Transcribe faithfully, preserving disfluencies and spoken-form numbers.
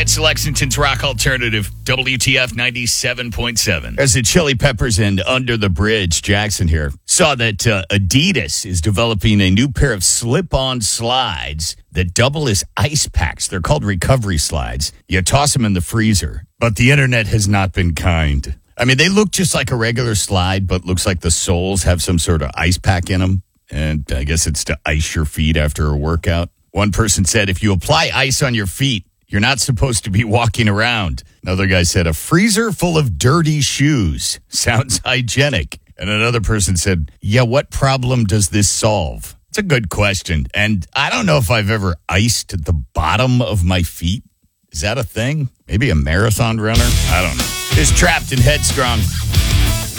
It's Lexington's Rock Alternative, W T F ninety-seven point seven. As the Chili Peppers and Under the Bridge, Jackson here, saw that uh, Adidas is developing a new pair of slip-on slides that double as ice packs. They're called recovery slides. You toss them in the freezer, but the internet has not been kind. I mean, they look just like a regular slide, but looks like the soles have some sort of ice pack in them, and I guess it's to ice your feet after a workout. One person said, if you apply ice on your feet, you're not supposed to be walking around. Another guy said, a freezer full of dirty shoes. Sounds hygienic. And another person said, yeah, what problem does this solve? It's a good question. And I don't know if I've ever iced the bottom of my feet. Is that a thing? Maybe a marathon runner? I don't know. It's Trapped in Headstrong.